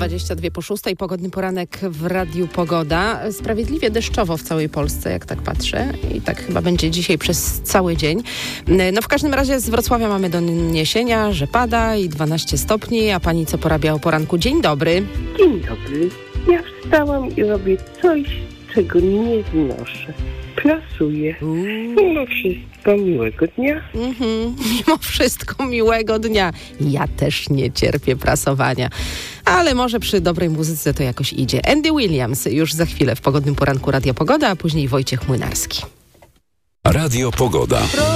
22 po 6. Pogodny poranek w Radiu Pogoda. Sprawiedliwie deszczowo w całej Polsce, jak tak patrzę. I tak chyba będzie dzisiaj przez cały dzień. No w każdym razie z Wrocławia mamy doniesienia, że pada i 12 stopni. A pani co porabia o poranku? Dzień dobry. Dzień dobry. Ja wstałam i robię coś, czego nie znoszę. Prasuję. Mimo wszystko miłego dnia. Mimo wszystko miłego dnia. Ja też nie cierpię prasowania. Ale może przy dobrej muzyce to jakoś idzie. Andy Williams już za chwilę w Pogodnym Poranku Radia Pogoda, a później Wojciech Młynarski. Radio Pogoda.